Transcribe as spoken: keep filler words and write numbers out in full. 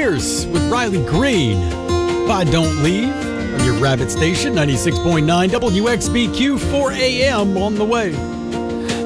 Pierce with Riley Green. If I Don't Leave on your Rabbit Station, ninety-six point nine W X B Q, four a.m. on the way.